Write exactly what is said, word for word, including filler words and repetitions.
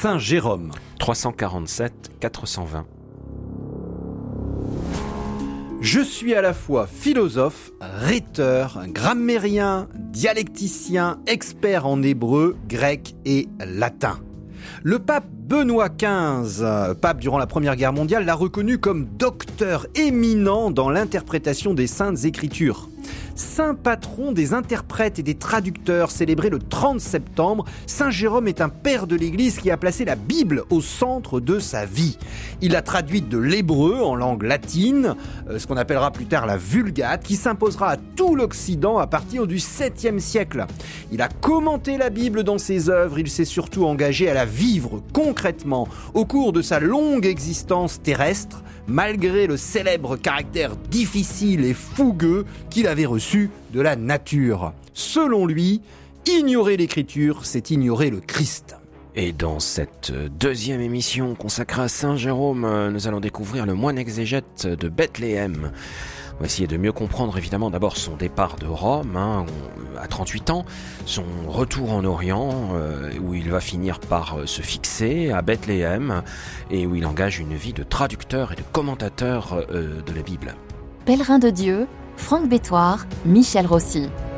Saint Jérôme. trois cent quarante-sept quatre cent vingt. Je suis à la fois philosophe, rhéteur, grammairien, dialecticien, expert en hébreu, grec et latin. Le pape Benoît quinze, pape durant la Première Guerre mondiale, l'a reconnu comme docteur éminent dans l'interprétation des Saintes Écritures. Saint patron des interprètes et des traducteurs, célébré le trente septembre, Saint Jérôme est un père de l'Église qui a placé la Bible au centre de sa vie. Il a traduit de l'hébreu en langue latine, ce qu'on appellera plus tard la Vulgate, qui s'imposera à tout l'Occident à partir du septième siècle. Il a commenté la Bible dans ses œuvres, il s'est surtout engagé à la vivre concrètement au cours de sa longue existence terrestre, malgré le célèbre caractère difficile et fougueux qu'il avait reçu de la nature. Selon lui, ignorer l'écriture, c'est ignorer le Christ. Et dans cette deuxième émission consacrée à Saint Jérôme, nous allons découvrir le moine exégète de Bethléem. On va essayer de mieux comprendre évidemment d'abord son départ de Rome, hein, à trente-huit ans, son retour en Orient, euh, où il va finir par euh, se fixer à Bethléem, et où il engage une vie de traducteur et de commentateur euh, de la Bible. Pèlerin de Dieu, Franck Bétoir, Michel Rossi.